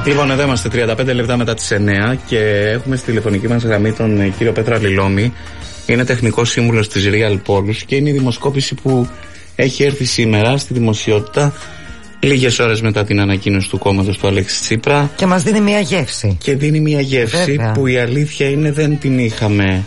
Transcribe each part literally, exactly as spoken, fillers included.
Λοιπόν, εδώ είμαστε τριάντα πέντε λεπτά μετά τις εννιά και έχουμε στη τηλεφωνική μας γραμμή τον κύριο Πέτρο Αλληλόμη. Είναι τεχνικός σύμβουλος της Real Polls και είναι η δημοσκόπηση που έχει έρθει σήμερα στη δημοσιότητα λίγες ώρες μετά την ανακοίνωση του κόμματος του Αλέξη Τσίπρα. Και μας δίνει μια γεύση. Και δίνει μια γεύση Βέβαια. που η αλήθεια είναι δεν την είχαμε.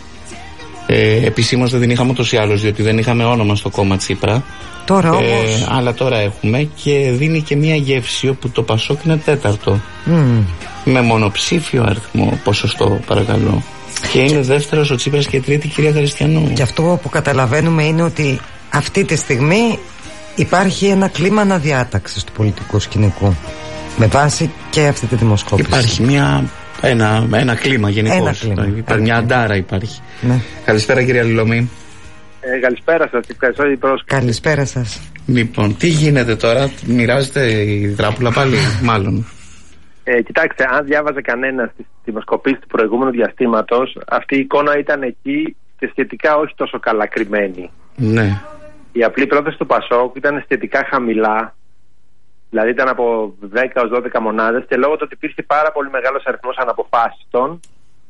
Ε, επισήμως δεν την είχαμε ούτως ή άλλως, διότι δεν είχαμε όνομα στο κόμμα Τσίπρα. Τώρα όμως. Ε, αλλά τώρα έχουμε και δίνει και μια γεύση όπου το Πασόκ είναι τέταρτο. Mm. Με μονοψήφιο αριθμό ποσοστό, παρακαλώ. Και είναι δεύτερος ο Τσίπρας και τρίτη η κυρία Χριστιανού. Και αυτό που καταλαβαίνουμε είναι ότι αυτή τη στιγμή υπάρχει ένα κλίμα αναδιάταξης του πολιτικού σκηνικού. Με βάση και αυτή τη δημοσκόπηση. Υπάρχει μια, ένα, ένα κλίμα γενικώς. Υπάρχει μια αντάρα υπάρχει. Ναι. Καλησπέρα κύριε Αλληλόμη. Ε, καλησπέρα σας, ευχαριστώ για την πρόσκληση. Καλησπέρα σας. Λοιπόν, τι γίνεται τώρα, μοιράζεται η δράπουλα πάλι, μάλλον. Ε, κοιτάξτε, αν διάβαζε κανένα τη δημοσκοπήση του προηγούμενου διαστήματος, αυτή η εικόνα ήταν εκεί και σχετικά όχι τόσο καλά κρυμμένη. Ναι. Η απλή πρόθεση του Πασόκ ήταν σχετικά χαμηλά, δηλαδή ήταν από δέκα έως δώδεκα μονάδες, και λόγω του ότι υπήρχε πάρα πολύ μεγάλος αριθμός αναποφάσιστων,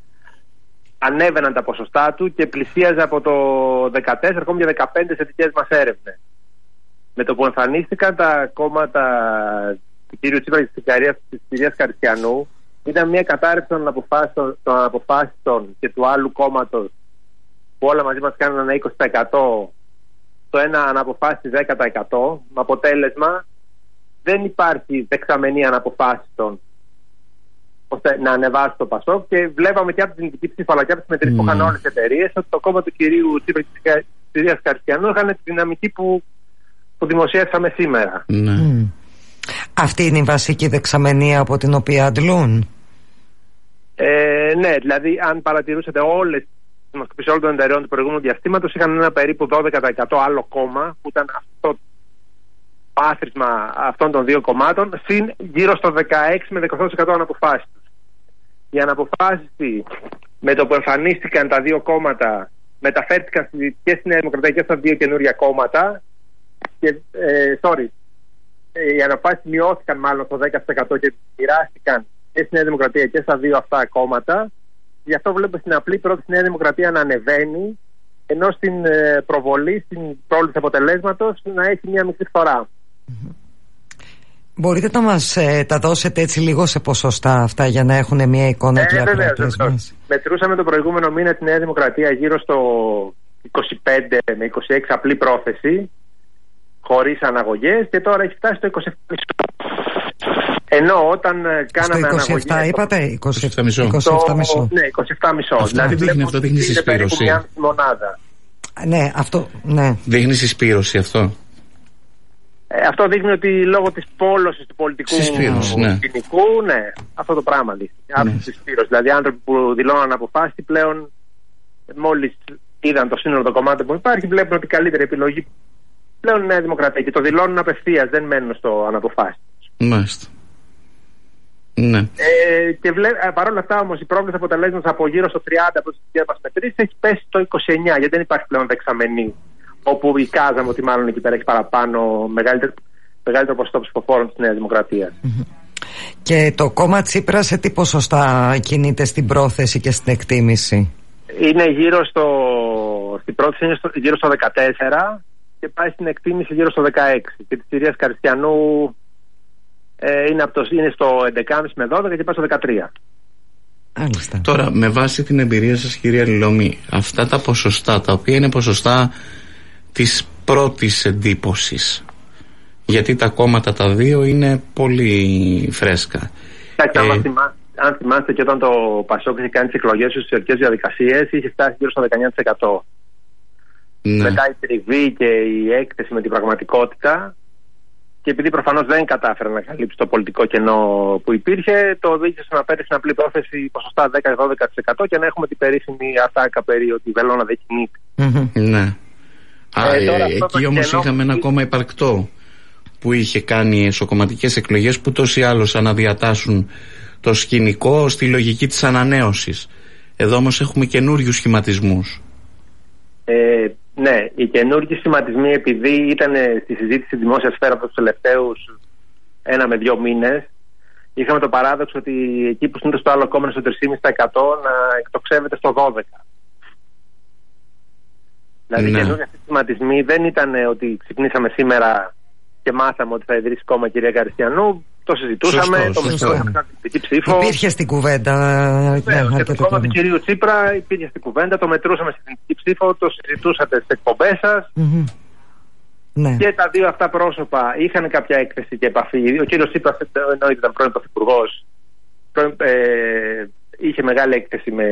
ανέβαιναν τα ποσοστά του και πλησίαζε από το δεκατέσσερα ακόμη και δεκαπέντε σε δικές μας έρευνες. Με το που εμφανίστηκαν τα κόμματα του κ. Τσίπρα και της κυρίας Καριστιανού, ήταν μια κατάρρευση των αναποφάσιστων και του άλλου κόμματος, που όλα μαζί μας κάνουν ένα είκοσι τοις εκατό, το ένα αναποφάσιστη δέκα τοις εκατό, με αποτέλεσμα δεν υπάρχει δεξαμενή αναποφάσιστων ώστε να ανεβάσει το Πασόκ, και βλέπαμε και από την νικητική ψήφο αλλά και από τις μετρήσεις mm. που είχαν όλες τις εταιρείες ότι το κόμμα του κυρίου Τσίπρα και της κυρίας Καριστιανού είχαν τη δυναμική που, που δημοσιεύσαμε σήμερα. Mm. Mm. Αυτή είναι η βασική δεξαμενία από την οποία αντλούν. Ε, ναι, δηλαδή αν παρατηρούσατε όλες τις δημοσκοπήσεις όλων των εταιρεών του προηγούμενου διαστήματος, είχαν ένα περίπου δώδεκα τοις εκατό άλλο κόμμα που ήταν αυτό το άθροισμα αυτών των δύο κομμάτων, συν γύρω στο δεκαέξι με δεκαοκτώ τοις εκατό αναποφάσεις τους. Οι αναποφάσεις με το που εμφανίστηκαν τα δύο κόμματα μεταφέρθηκαν και στη Νέα Δημοκρατία και στα δύο καινούργια κόμματα και, ε, sorry, οι αναποφάσεις μειώθηκαν μάλλον στο δέκα τοις εκατό και μοιράστηκαν και στη Νέα Δημοκρατία και στα δύο αυτά κόμματα. Γι' αυτό βλέπουμε στην απλή πρώτη στη Νέα Δημοκρατία να ανεβαίνει, ενώ στην προβολή, στην πρόληψη αποτελέσματος να έχει μια μικρή φθορά. Mm-hmm. Μπορείτε να μας ε, τα δώσετε έτσι λίγο σε ποσοστά αυτά για να έχουν μια εικόνα ε, και οι ακροατές μας? Μετρούσαμε το προηγούμενο μήνα τη Νέα Δημοκρατία γύρω στο είκοσι πέντε με είκοσι έξι απλή πρόθεση, χωρίς αναγωγές, και τώρα έχει φτάσει στο είκοσι επτά κόμμα πέντε. Ενώ όταν κάναμε αναγωγές... είκοσι επτά είπατε? είκοσι επτά κόμμα πέντε. είκοσι επτά κόμμα πέντε. Ναι, είκοσι επτά κόμμα πέντε. Δηλαδή δείχνει, αυτό δείχνει συσπήρωση. Μια μονάδα. Ναι, αυτό, ναι. Δείχνει συσπήρωση αυτό. Ε, αυτό δείχνει ότι λόγω της πόλωσης του πολιτικού σκηνικού, ναι. ναι, αυτό το πράγμα δείχνει. Ναι. Συσπήρωση. Δηλαδή άνθρωποι που δηλώναν αποφάσεις πλέον, μόλις είδαν το σύνολο των κομμάτων που υπάρχει, βλέπουν ότι η καλύτερη επιλογή πλέον είναι η Νέα Δημοκρατία και το δηλώνουν απευθείας, δεν μένουν στο αναποφάσεις. Μάλιστα. Ναι. Ε, και βλέ... παρόλα αυτά όμως η πρόβληση αποτελέσματος από γύρω στο τριάντα από τις δικές μας μετρήσεις έχει πέσει στο είκοσι εννιά, γιατί δεν υπάρχει πλέον δεξαμενή, όπου εικάζαμε ότι μάλλον εκεί πέρα έχει παραπάνω μεγαλύτερο, μεγαλύτερο ποσοστό ψηφοφόρων της Νέας Δημοκρατίας. Mm-hmm. Και το κόμμα Τσίπρα σε τι ποσοστά κινείται στην πρόθεση και στην εκτίμηση? Είναι γύρω στο, στην πρόθεση είναι στο, γύρω στο δεκατέσσερα και πάει στην εκτίμηση γύρω στο δεκαέξι, και της κυρίας Καριστιανού ε, είναι, από το, είναι στο έντεκα κόμμα πέντε με δώδεκα και πάει στο δεκατρία. Άλιστα. Τώρα, με βάση την εμπειρία σας κυρία Αλληλόμη, αυτά τα ποσοστά, τα οποία είναι ποσοστά της πρώτης εντύπωσης, γιατί τα κόμματα τα δύο είναι πολύ φρέσκα. Ε, αν, θυμά, αν θυμάστε, και όταν το Πασόκ είχε κάνει τις εκλογές στις εσωτερικές διαδικασίες, είχε φτάσει γύρω στο δεκαεννιά τοις εκατό. Ναι. Μετά η τριβή και η έκθεση με την πραγματικότητα, και επειδή προφανώς δεν κατάφερε να καλύψει το πολιτικό κενό που υπήρχε, το οδήγησε να πέτει στην απλή πρόθεση ποσοστά δέκα με δώδεκα τοις εκατό και να έχουμε την περίφημη ατάκα περί ότι η βελόνα δεν κινείται. Mm-hmm. Ναι. Α, ε, τώρα, ε, εκεί όμως κενό... είχαμε ένα κόμμα υπαρκτό που είχε κάνει εσωκομματικές εκλογές που τόσοι άλλως αναδιατάσσουν το σκηνικό στη λογική της ανανέωσης. Εδώ όμως έχουμε καινούριους σχηματισμούς. Ε, ναι, οι καινούργιοι σχηματισμοί, επειδή ήταν στη συζήτηση δημόσια σφαίρα από τους τελευταίους ένα με δύο μήνες, είχαμε το παράδοξο ότι εκεί που συνήθως το άλλο κόμμα είναι στο τρία κόμμα πέντε τοις εκατό να εκτοξεύεται στο δώδεκα τοις εκατό. Δηλαδή, ναι. καινούργιοι αυτοί οι σχηματισμοί δεν ήταν ότι ξυπνήσαμε σήμερα και μάθαμε ότι θα ιδρύσει κόμμα η κυρία Καριστιανού. Το συζητούσαμε, σωστό, το μετρούσαμε στην πολιτική ψήφο. Υπήρχε στην κουβέντα. Βεβαίως, ναι, και το κόμμα του κυρίου Τσίπρα υπήρχε στην κουβέντα, το μετρούσαμε στην πολιτική ψήφο, το συζητούσατε στις εκπομπές σας. Mm-hmm. Ναι. Και τα δύο αυτά πρόσωπα είχαν κάποια έκθεση και επαφή. Ο κύριος Τσίπρας, ενώ ήταν πρώην πρωθυπουργός, ε, είχε μεγάλη έκθεση με,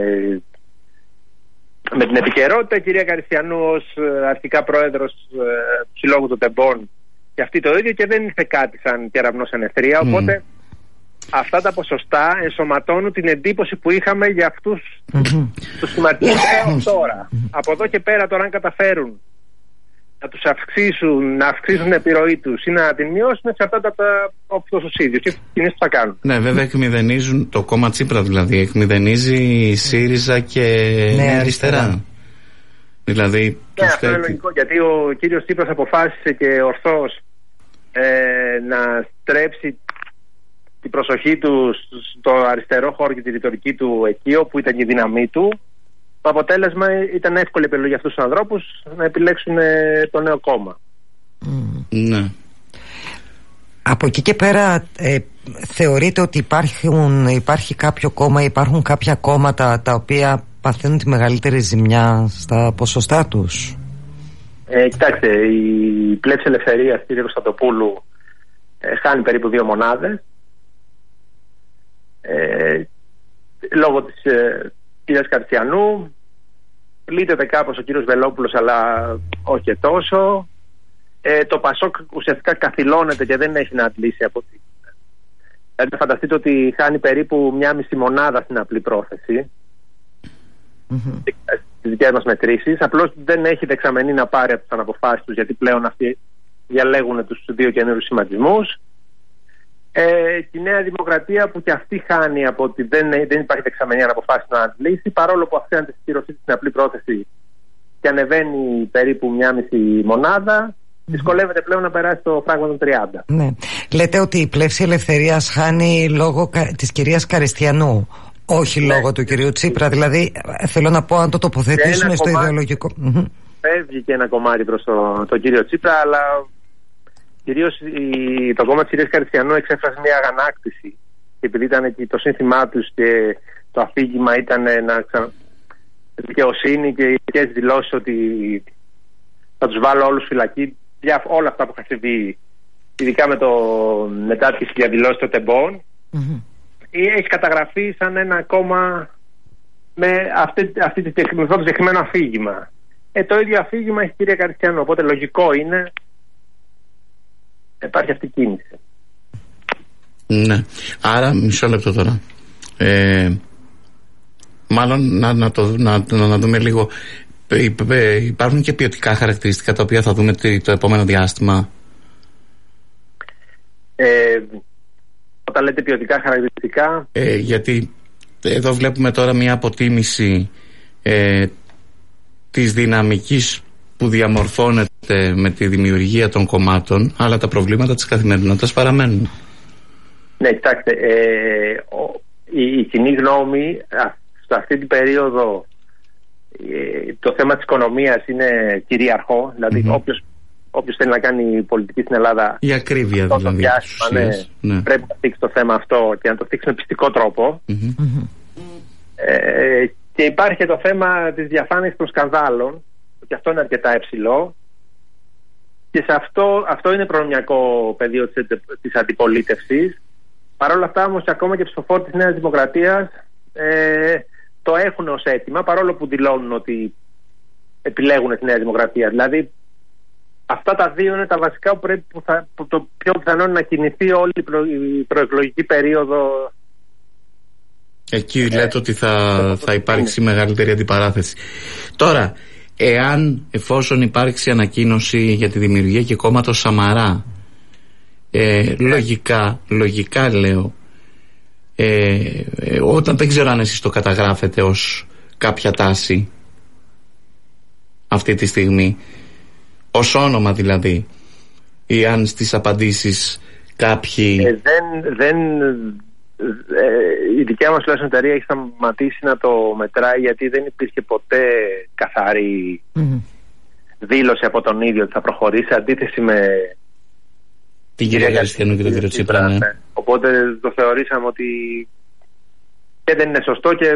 με την επικαιρότητα. Η κυρία Καριστιανού ως αρχικά πρόεδρος ε, του Συλλόγου των Τεμπών και αυτή το ίδιο, και δεν ήρθε κάτι σαν κεραυνός εν ευθρία. Mm. Οπότε αυτά τα ποσοστά ενσωματώνουν την εντύπωση που είχαμε για αυτούς mm-hmm. τους συμμαρτικούς έως τώρα. Mm-hmm. Από εδώ και πέρα, τώρα αν καταφέρουν να τους αυξήσουν, να αυξήσουν την επιρροή τους ή να την μειώσουν, εξαρτάται από τους ίδιους και τις κινήσεις που θα κάνουν. Ναι, βέβαια εκμηδενίζουν το κόμμα Τσίπρα, δηλαδή εκμηδενίζει η ΣΥΡΙΖΑ και ναι, αριστερά. αριστερά. Δηλαδή, ναι, αυτό είναι λογικό, γιατί ο κύριος Τσίπρας αποφάσισε και ορθώς ε, να στρέψει την προσοχή του στο αριστερό χώρο και τη ρητορική του εκεί όπου ήταν η δύναμή του. Το αποτέλεσμα ήταν εύκολη επιλογή για αυτούς τους ανθρώπους να επιλέξουν ε, το νέο κόμμα. Mm. Ναι. Από εκεί και πέρα ε, θεωρείτε ότι υπάρχουν, υπάρχει κάποιο κόμμα, υπάρχουν κάποια κόμματα τα οποία παθαίνουν τη μεγαλύτερη ζημιά στα ποσοστά τους? Ε, κοιτάξτε, η Πλεύση Ελευθερίας κ. Κωνσταντοπούλου ε, χάνει περίπου δύο μονάδες ε, λόγω της ε, κυρίας Καριστιανού. Πλήττεται κάπως ο κύριος Βελόπουλος, αλλά όχι και τόσο. Ε, το Πασόκ ουσιαστικά καθυλώνεται και δεν έχει να αντλήσει από τη... Δηλαδή φανταστείτε ότι χάνει περίπου μια μισή μονάδα στην απλή πρόθεση mm-hmm. στις δικές μας μετρήσεις. Απλώς δεν έχει δεξαμενή να πάρει από τις αναποφάσεις τους, γιατί πλέον αυτοί διαλέγουν τους δύο καινούριους σχηματισμούς. Ε, τη Νέα Δημοκρατία που και αυτή χάνει από ότι δεν, δεν υπάρχει δεξαμενή αναποφάσεις να αντλήσει, παρόλο που αυξάνεται στη στήρωθή στην απλή πρόθεση και ανεβαίνει περίπου μια μισή μονάδα, mm-hmm. δυσκολεύεται πλέον να περάσει το φράγμα των τριάντα. Ναι. Λέτε ότι η Πλεύση Ελευθερίας χάνει λόγω της κυρίας Καριστιανού, όχι ναι. λόγω του κυρίου Τσίπρα. Δηλαδή θέλω να πω, αν το τοποθετήσουμε στο κομμάτι, ιδεολογικό. Φεύγει και ένα κομμάτι προς τον το κύριο Τσίπρα, αλλά κυρίως η, το κόμμα της κυρίας Καριστιανού εξέφρασε μια αγανάκτηση, και επειδή ήταν και το σύνθημά τους και το αφήγημα ήταν να ξα... δικαιοσύνη και οι ειδικές δηλώσεις ότι θα τους βάλω όλους φυλακή, για όλα αυτά που είχαν συμβεί, ειδικά με το μετά τις διαδηλώσεις των τεμπών, mm-hmm. έχει καταγραφεί σαν ένα κόμμα με αυτή, αυτή τη, με αυτό το συγκεκριμένο αφήγημα. Ε, το ίδιο αφήγημα έχει η κυρία Καριστιανού, οπότε λογικό είναι υπάρχει αυτή η κίνηση. Ναι. Άρα, μισό λεπτό τώρα. Ε, μάλλον να, να, το, να, να δούμε λίγο. Υπάρχουν και ποιοτικά χαρακτηριστικά τα οποία θα δούμε το επόμενο διάστημα. Ε, όταν λέτε ποιοτικά χαρακτηριστικά, ε, γιατί εδώ βλέπουμε τώρα μια αποτίμηση ε, της δυναμικής που διαμορφώνεται με τη δημιουργία των κομμάτων, αλλά τα προβλήματα της καθημερινότητας παραμένουν. Ναι, κοιτάξτε, ε, ο, η, η κοινή γνώμη σε αυτή την περίοδο, ε, το θέμα της οικονομίας είναι κυρίαρχο, δηλαδή mm-hmm. όποιος, όποιος θέλει να κάνει πολιτική στην Ελλάδα, η ακρίβεια δηλαδή, το διάστημα, ναι, ναι. πρέπει να θίξει το θέμα αυτό και να το θίξει με πιστικό τρόπο. Mm-hmm. Ε, και υπάρχει και το θέμα της διαφάνειας των σκανδάλων, και αυτό είναι αρκετά υψηλό, και σε αυτό, αυτό είναι προνομιακό πεδίο της, της αντιπολίτευσης. Παρ' όλα αυτά όμως ακόμα και ψηφοφόροι της Νέας Δημοκρατίας ε, το έχουν ως αίτημα, παρόλο που δηλώνουν ότι επιλέγουν τη Νέα Δημοκρατία. Δηλαδή αυτά τα δύο είναι τα βασικά που, πρέπει, που, θα, που το πιο πιθανό είναι να κινηθεί όλη η, προ, η προεκλογική περίοδο. Εκεί ε, λέτε ότι θα, θα υπάρξει μεγαλύτερη αντιπαράθεση. Τώρα, εάν εφόσον υπάρξει ανακοίνωση για τη δημιουργία και κόμματος Σαμαρά, ε, λογικά, λογικά λέω, ε, ε, όταν δεν ξέρω αν εσείς το καταγράφετε ως κάποια τάση αυτή τη στιγμή, ως όνομα δηλαδή, ή αν στις απαντήσεις κάποιοι... Ε, δεν, δεν, η δικιά μας τουλάχιστον εταιρεία έχει σταματήσει να το μετράει, γιατί δεν υπήρχε ποτέ καθαρή mm-hmm. δήλωση από τον ίδιο ότι θα προχωρήσει, αντίθεση με την κυρία Γαριστιανού και τον κύριο Τσίπρα. Ναι. Οπότε το θεωρήσαμε ότι και δεν είναι σωστό, και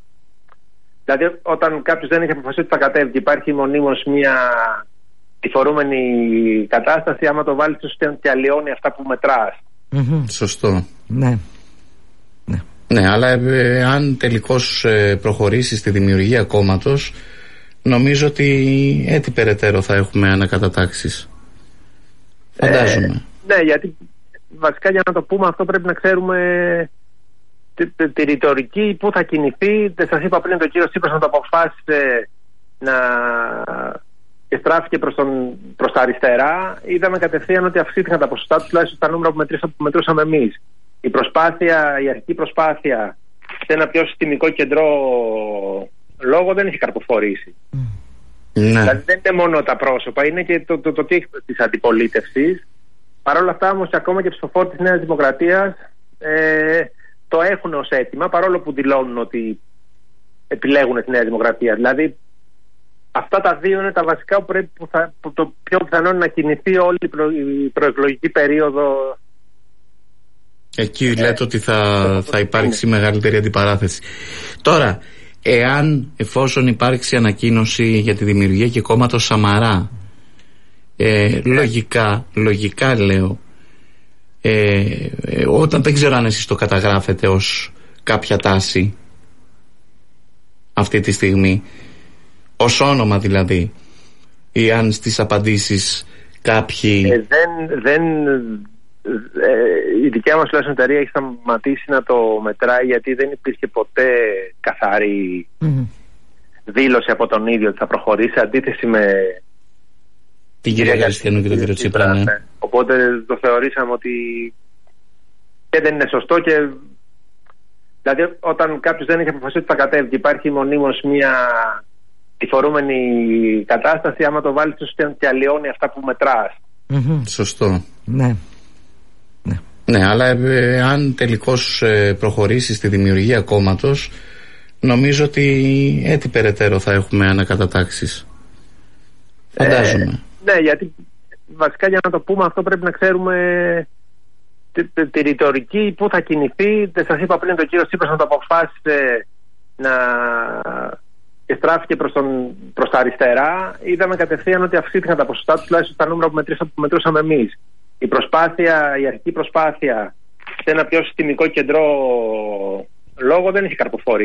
δηλαδή όταν κάποιος δεν έχει αποφασίσει ότι θα κατέβει και υπάρχει μονίμως μια τυφορούμενη κατάσταση, άμα το βάλεις στο και αλλοιώνει αυτά που μετράς. Mm-hmm. Σωστό. Ναι. Ναι, ναι, αλλά ε, αν τελικώς ε, προχωρήσει στη δημιουργία κόμματος, νομίζω ότι έτσι περαιτέρω θα έχουμε ανακατατάξεις. Φαντάζομαι. Ε, ναι, γιατί βασικά για να το πούμε αυτό πρέπει να ξέρουμε τη, τη, τη ρητορική που θα κινηθεί. Δεν σας είπα πριν, το κύριο Τσίπρας να το αποφάσισε να και στράφηκε προς, τον, προς τα αριστερά. Είδαμε κατευθείαν ότι αυξήθηκαν τα ποσοστά του, τουλάχιστον τα νούμερα που, μετρήσα, που μετρούσαμε εμείς. Η προσπάθεια, η αρχική προσπάθεια σε ένα πιο συστημικό κεντρό λόγο δεν έχει καρποφορήσει. Mm. Δηλαδή δεν είναι μόνο τα πρόσωπα, είναι και το, το, το, το της αντιπολίτευσης. Παρ' όλα αυτά όμως ακόμα και ψηφοφόροι της Νέας Δημοκρατίας ε, το έχουν ως αίτημα, παρόλο που δηλώνουν ότι επιλέγουν τη Νέα Δημοκρατία. Δηλαδή αυτά τα δύο είναι τα βασικά που πρέπει, που θα, που το πιο πιθανό είναι να κινηθεί όλη η, προ, η προεκλογική περίοδο. Εκεί ε, λέτε ότι θα, θα υπάρξει είναι. μεγαλύτερη αντιπαράθεση. Τώρα, εάν εφόσον υπάρξει ανακοίνωση για τη δημιουργία και κόμματος Σαμαρά, ε, λογικά, λογικά λέω, ε, ε, όταν δεν ξέρω αν εσείς το καταγράφετε ως κάποια τάση αυτή τη στιγμή, ως όνομα δηλαδή, ή αν στις απαντήσεις κάποιοι ε, δεν, δεν ε, η δικιά μας τουλάχιστον εταιρεία έχει σταματήσει να το μετράει, γιατί δεν υπήρχε ποτέ καθαρή mm-hmm. δήλωση από τον ίδιο ότι θα προχωρήσει, αντίθεση με την κυρία Γαριστιανού και τον κύριο Τσίπρα. Ναι. Ναι. Οπότε το θεωρήσαμε ότι και δεν είναι σωστό, και δηλαδή όταν κάποιος δεν έχει αποφασίσει ότι θα κατέβει και υπάρχει μονίμως μια τυφορούμενη κατάσταση, άμα το βάλεις στο και αλλοιώνει αυτά που μετράς. Mm-hmm. Σωστό. Ναι. Ναι, ναι, αλλά ε, αν τελικώς ε, προχωρήσει στη δημιουργία κόμματος, νομίζω ότι έτσι περαιτέρω θα έχουμε ανακατατάξεις. Φαντάζομαι. Ε, ναι, γιατί βασικά για να το πούμε αυτό πρέπει να ξέρουμε τη, τη, τη ρητορική που θα κινηθεί. Δεν σας είπα πριν, το κύριο Τσίπρας να το αποφάσισε να και στράφηκε προς, τον, προς τα αριστερά. Είδαμε κατευθείαν ότι αυξήθηκαν τα ποσοστά του, τουλάχιστον τα νούμερα που, μετρήσα, που μετρούσαμε εμείς. Η προσπάθεια, η αρχική προσπάθεια σε ένα πιο συστημικό κεντρό λόγο δεν έχει καρποφορήσει.